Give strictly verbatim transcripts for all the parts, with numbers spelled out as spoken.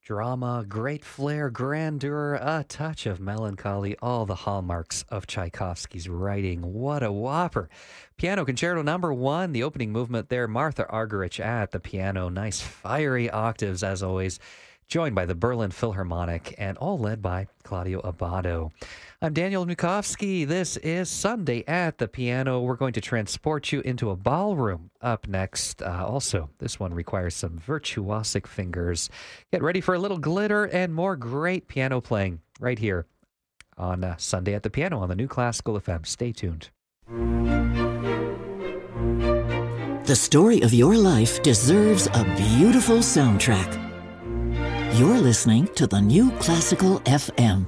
Drama, great flair, grandeur, a touch of melancholy, all the hallmarks of Tchaikovsky's writing. What a whopper. Piano Concerto number one, the opening movement there, Martha Argerich at the piano. Nice fiery octaves, as always, joined by the Berlin Philharmonic, and all led by Claudio Abbado. I'm Daniel Nukovsky. This is Sunday at the Piano. We're going to transport you into a ballroom up next. Uh, also, this one requires some virtuosic fingers. Get ready for a little glitter and more great piano playing right here on uh, Sunday at the Piano on the New Classical F M. Stay tuned. The story of your life deserves a beautiful soundtrack. You're listening to the New Classical F M.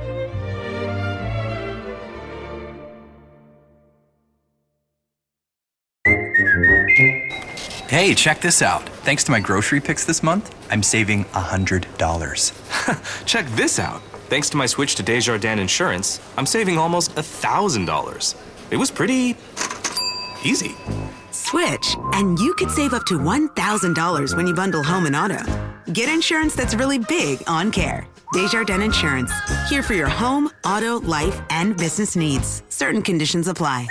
Hey, check this out. Thanks to my grocery picks this month, I'm saving one hundred dollars. Check this out. Thanks to my switch to Desjardins Insurance, I'm saving almost one thousand dollars. It was pretty easy. Switch, and you could save up to one thousand dollars when you bundle home and auto. Get insurance that's really big on care. Desjardins Insurance. Here for your home, auto, life, and business needs. Certain conditions apply.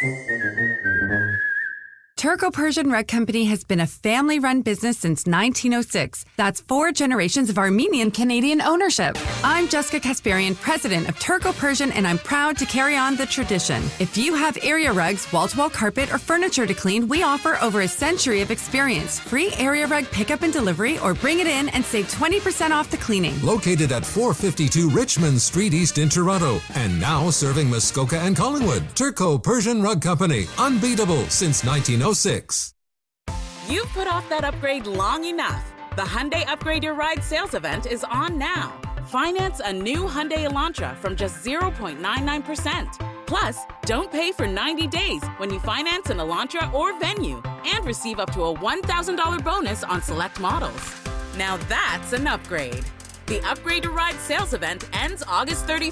Turco-Persian Rug Company has been a family-run business since nineteen oh six. That's four generations of Armenian-Canadian ownership. I'm Jessica Kasparian, president of Turco-Persian, and I'm proud to carry on the tradition. If you have area rugs, wall-to-wall carpet, or furniture to clean, we offer over a century of experience. Free area rug pickup and delivery, or bring it in and save twenty percent off the cleaning. Located at four fifty-two Richmond Street East in Toronto, and now serving Muskoka and Collingwood. Turco-Persian Rug Company, unbeatable since nineteen oh six. You've put off that upgrade long enough. The Hyundai Upgrade Your Ride sales event is on now. Finance a new Hyundai Elantra from just zero point nine nine percent. Plus, don't pay for ninety days when you finance an Elantra or Venue, and receive up to a one thousand dollars bonus on select models. Now that's an upgrade. The Upgrade Your Ride sales event ends August thirty-first.